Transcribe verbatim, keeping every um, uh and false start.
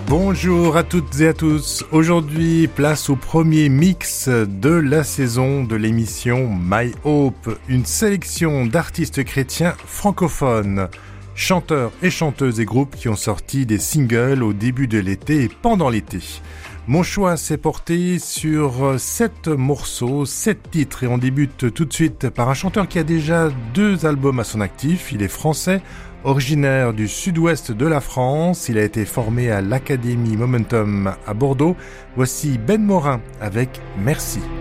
Bonjour à toutes et à tous. Aujourd'hui, place au premier mix de la saison de l'émission My Hope, une sélection d'artistes chrétiens francophones, chanteurs et chanteuses et groupes qui ont sorti des singles au début de l'été et pendant l'été. Mon choix s'est porté sur sept morceaux, sept titres et on débute tout de suite par un chanteur qui a déjà deux albums à son actif. Il est français, originaire du sud-ouest de la France. Il a été formé à l'Académie Momentum à Bordeaux. Voici Ben Morin avec Merci.